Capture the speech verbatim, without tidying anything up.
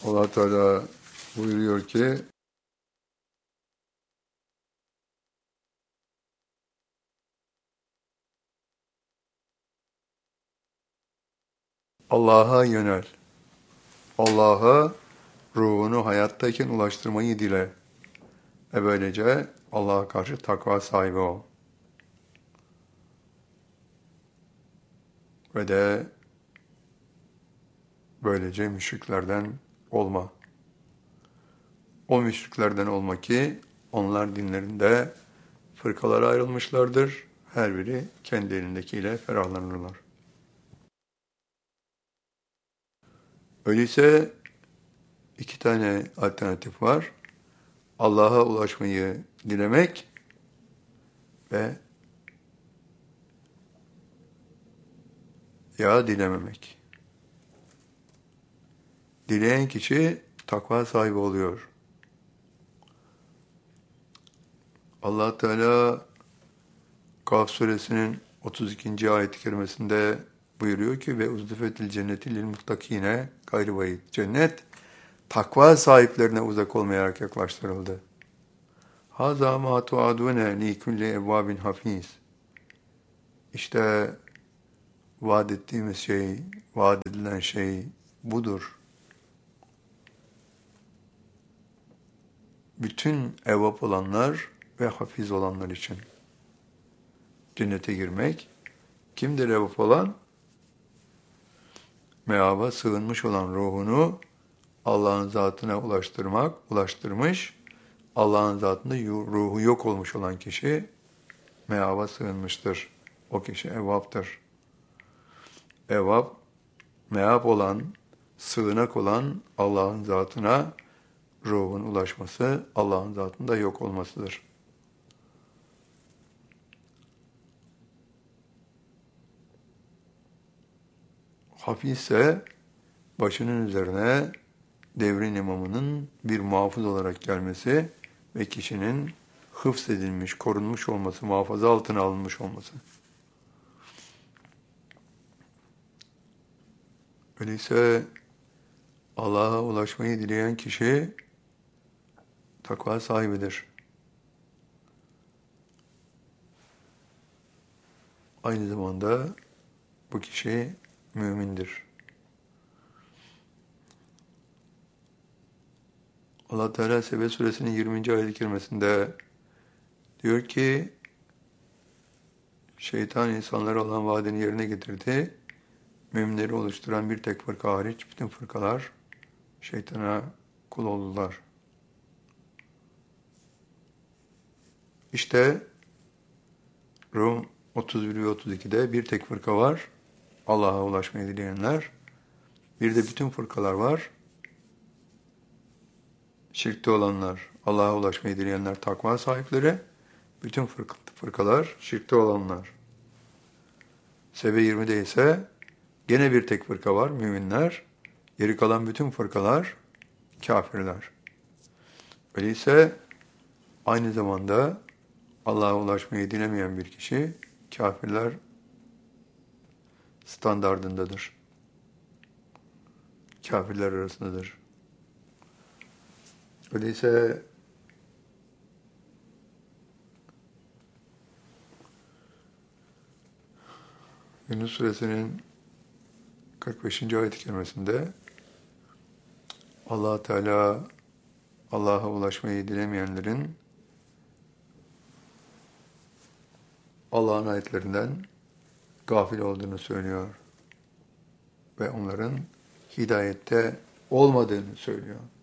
Allah Teala buyuruyor ki Allah'a yönel. Allah'a ruhunu hayattayken ulaştırmayı dile. Ve böylece Allah'a karşı takva sahibi ol. Ve de böylece müşriklerden olma. O müşriklerden olma ki onlar dinlerinde fırkalara ayrılmışlardır. Her biri kendi elindekiyle ferahlanırlar. Öyleyse iki tane alternatif var. Allah'a ulaşmayı dilemek ve ya dilememek. Dileyen kişi takva sahibi oluyor. Allah Teala Kaf suresinin otuz ikinci ayet-i kerimesinde buyuruyor ki ve uzdifetil cenneti lil muttakine gayri bayit. Cennet takva sahiplerine uzak olmayarak yaklaştırıldı. Haza ma tuadune li kulli evvabin hafiz. İşte vaat ettiğimiz şey, vaat edilen şey budur. Bütün evvap olanlar ve hafiz olanlar için. Cennete girmek, kimdir evvap olan? Meaba sığınmış olan ruhunu Allah'ın zatına ulaştırmak, ulaştırmış, Allah'ın zatında ruhu yok olmuş olan kişi meaba sığınmıştır. O kişi evvaptır. Evvap, meab olan, sığınak olan Allah'ın zatına ruhun ulaşması, Allah'ın zatında yok olmasıdır. Hafiz ise başının üzerine devrin imamının bir muhafız olarak gelmesi ve kişinin hıfzedilmiş, korunmuş olması, muhafaza altına alınmış olması. Öyleyse Allah'a ulaşmayı dileyen kişi takva sahibidir. Aynı zamanda bu kişi mümindir. Allah Teala Sebe suresinin yirminci ayet-i kerimesinde diyor ki şeytan insanlara olan vaadini yerine getirdi. Müminleri oluşturan bir tek fırka hariç bütün fırkalar şeytana kul oldular. İşte Rum otuz bir ve otuz ikide bir tek fırka var. Allah'a ulaşmayı dileyenler. Bir de bütün fırkalar var. Şirkte olanlar, Allah'a ulaşmayı dileyenler takva sahipleri. Bütün fırkalar şirkte olanlar. Sebe yirmide ise gene bir tek fırka var, müminler. Geri kalan bütün fırkalar kafirler. Öyleyse aynı zamanda Allah'a ulaşmayı dilemeyen bir kişi kafirler standardındadır. Kafirler arasındadır. Öyleyse Yunus suresinin kırk beşinci ayet-i kerimesinde Allah Teala Allah'a ulaşmayı dilemeyenlerin Allah'ın ayetlerinden gafil olduğunu söylüyor ve onların hidayette olmadığını söylüyor.